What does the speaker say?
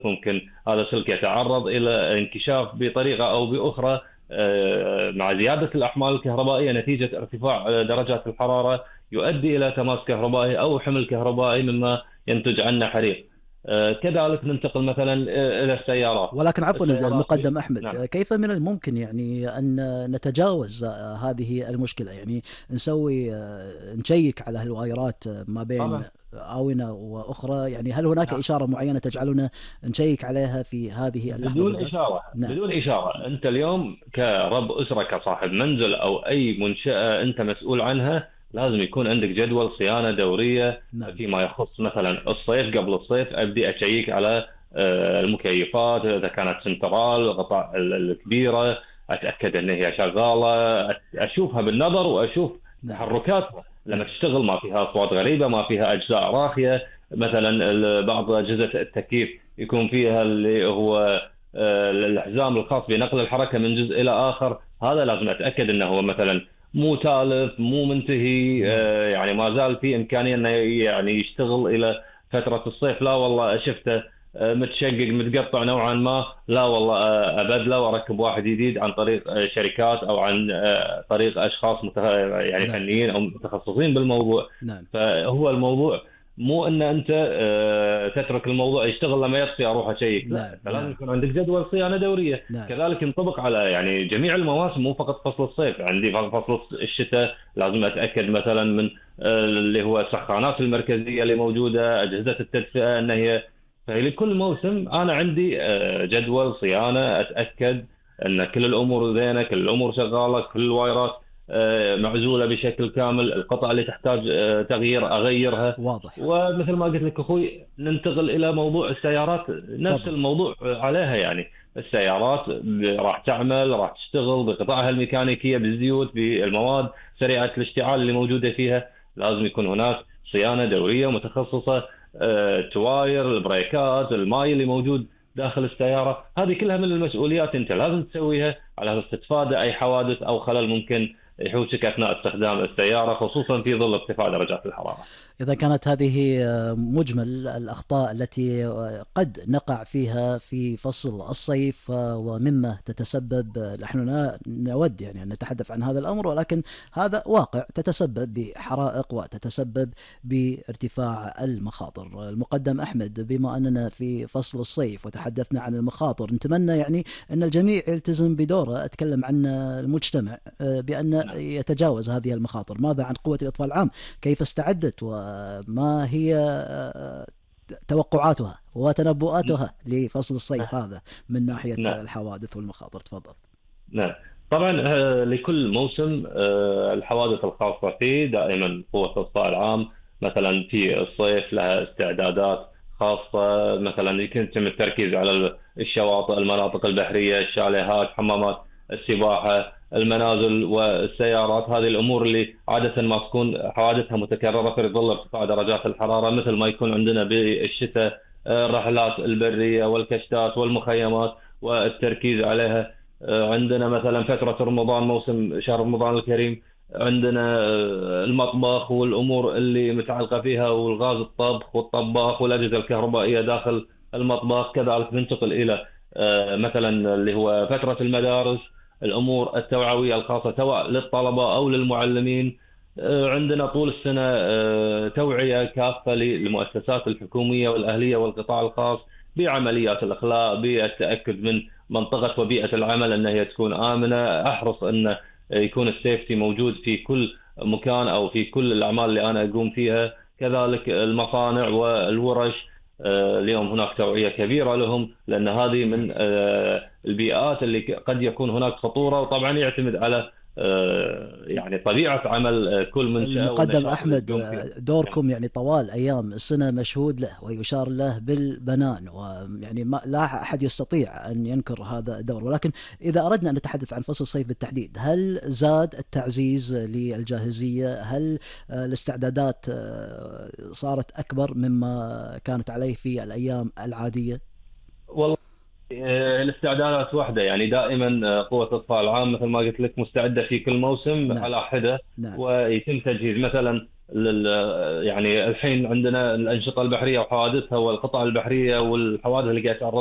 ممكن هذا السلك يتعرض إلى انكشاف بطريقة أو بأخرى مع زيادة الأحمال الكهربائية نتيجة ارتفاع درجات الحرارة، يؤدي إلى تماس كهربائي أو حمل كهربائي مما ينتج عنه حريق. كذلك ننتقل مثلا إلى السيارات. ولكن عفوا السيارات المقدم أحمد، نعم. كيف من الممكن يعني أن نتجاوز هذه المشكلة؟ يعني نسوي نشيك على الوايرات ما بين طبعا. آونة وأخرى، يعني هل هناك نعم. إشارة معينة تجعلنا نشيك عليها في هذه اللحظة بدون بالذات؟ إشارة، نعم. بدون إشارة. أنت اليوم كرب أسرة، كصاحب منزل أو أي منشأة أنت مسؤول عنها، لازم يكون عندك جدول صيانة دورية نعم. فيما يخص مثلا الصيف. قبل الصيف أبدي أشيك على المكيفات إذا كانت سنترال القطع الكبيرة، أتأكد أن هي شغالة، أشوفها بالنظر وأشوف نعم. تحركاتها لما نعم. تشتغل، ما فيها أصوات غريبة، ما فيها أجزاء راخية. مثلا بعض أجهزة التكييف يكون فيها اللي هو الحزام الخاص بنقل الحركة من جزء إلى آخر، هذا لازم أتأكد أنه هو مثلا مو تالف، مو منتهي، نعم. يعني ما زال في إمكانية أنه يعني يشتغل إلى فترة الصيف. لا والله شفته متشقق متقطع نوعا ما، لا والله أبدله وأركب واحد جديد عن طريق شركات أو عن طريق أشخاص يعني نعم. فنيين أو متخصصين بالموضوع. نعم. فهو الموضوع مو ان انت تترك الموضوع يشتغل لما يطفي اروح اشيك، لا، نعم. انت لازم نعم. يكون عندك جدول صيانه دوريه. نعم. كذلك ينطبق على يعني جميع المواسم، مو فقط فصل الصيف. عندي فصل الشتاء لازم اتاكد مثلا من اللي هو السخانات المركزيه اللي موجوده، اجهزه التدفئه ان هي. فهي لكل موسم انا عندي جدول صيانه، اتاكد ان كل الامور زينه، كل الامور شغاله، كل الوايرات معزوله بشكل كامل، القطع اللي تحتاج تغيير اغيرها. واضح. ومثل ما قلت لك اخوي، ننتقل الى موضوع السيارات، نفس تفضل. الموضوع عليها يعني. السيارات راح تعمل، راح تشتغل بقطعها الميكانيكيه، بالزيوت، بالمواد سريعه الاشتعال اللي موجوده فيها. لازم يكون هناك صيانه دوريه متخصصه، التواير، البريكات، الماي اللي موجود داخل السياره، هذه كلها من المسؤوليات انت لازم تسويها على اساس تتفادى اي حوادث او خلل ممكن يحوشك اثناء استخدام السياره، خصوصا في ظل ارتفاع درجات الحراره. إذا كانت هذه مجمل الأخطاء التي قد نقع فيها في فصل الصيف، ومما تتسبب، نحن نود يعني أن نتحدث عن هذا الأمر، ولكن هذا واقع، تتسبب بحرائق وتتسبب بارتفاع المخاطر. المقدم أحمد، بما أننا في فصل الصيف وتحدثنا عن المخاطر، نتمنى يعني أن الجميع يلتزم بدوره. أتكلم عن المجتمع بأن نعم. يتجاوز هذه المخاطر. ماذا عن قوة الإطفاء العام؟ كيف استعدت وما هي توقعاتها وتنبؤاتها لفصل الصيف هذا من ناحية نعم. الحوادث والمخاطر؟ تفضل. نعم. طبعا لكل موسم الحوادث الخاصة فيه. دائما قوة الإطفاء العام مثلا في الصيف لها استعدادات خاصة، مثلا يتم التركيز على الشواطئ، المناطق البحرية، الشاليهات، حمامات السباحة، المنازل والسيارات. هذه الأمور اللي عادة ما تكون حوادثها متكررة في ظل ارتفاع درجات الحرارة، مثل ما يكون عندنا بالشتاء الرحلات البرية والكشتات والمخيمات والتركيز عليها. عندنا مثلا فترة رمضان، موسم شهر رمضان الكريم، عندنا المطبخ والأمور اللي متعلقة فيها، والغاز الطبخ والطباخ والأجهزة الكهربائية داخل المطبخ. كذلك ننتقل إلى مثلا اللي هو فترة المدارس، الأمور التوعوية الخاصة سواء للطلبة أو للمعلمين. عندنا طول السنة توعية كافة للمؤسسات الحكومية والأهلية والقطاع الخاص بعمليات الإخلاء، بالتأكد من منطقة وبيئة العمل أن هي تكون آمنة. أحرص أن يكون السيفتي موجود في كل مكان أو في كل الأعمال اللي أنا أقوم فيها. كذلك المصانع والورش، اليوم هناك توعية كبيرة لهم، لأن هذه من البيئات اللي قد يكون هناك خطورة، وطبعا يعتمد على يعني طبيعة عمل كل منشأة المقدم والنشاط اللي أحمد، تقوم فيه. دوركم يعني طوال أيام السنة مشهود له ويشار له بالبنان، ويعني ما لا أحد يستطيع أن ينكر هذا الدور. ولكن إذا أردنا أن نتحدث عن فصل الصيف بالتحديد، هل زاد التعزيز للجاهزية؟ هل الاستعدادات صارت أكبر مما كانت عليه في الأيام العادية؟ والله الاستعدادات واحدة، يعني دائما قوة الإطفاء العام مثل ما قلت لك مستعدة في كل موسم نعم. على حدة، نعم. ويتم تجهيز مثلا يعني الحين عندنا الأنشطة البحرية وحوادثها والقطع البحرية والحوادث اللي قاعد